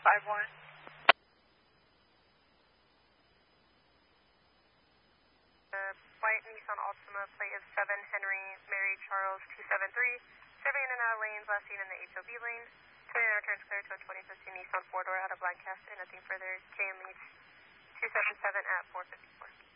5-1. White Nissan Altima, plate is 7 Henry Mary Charles 273. Surveying in and out of lanes, last seen in the HOV lane. 29 returns clear to a 2015 Nissan 4-door out of Lancaster. Nothing further. KM leads 277 at 454.